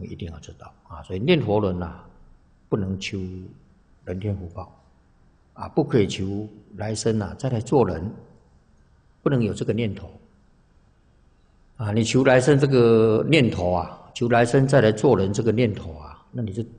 一定要知道啊。所以念佛人啊，不能求人天福报啊，不可以求来生啊再来做人，不能有这个念头啊。你求来生这个念头啊，求来生再来做人这个念头啊，那你就